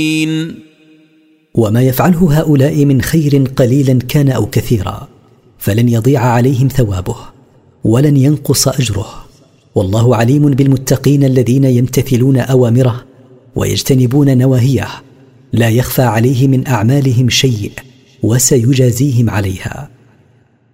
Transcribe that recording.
وما يفعله هؤلاء من خير قليلا كان أو كثيرا فلن يضيع عليهم ثوابه ولن ينقص أجره، والله عليم بالمتقين الذين يمتثلون أوامره ويجتنبون نواهيه، لا يخفى عليه من أعمالهم شيء وسيجازيهم عليها.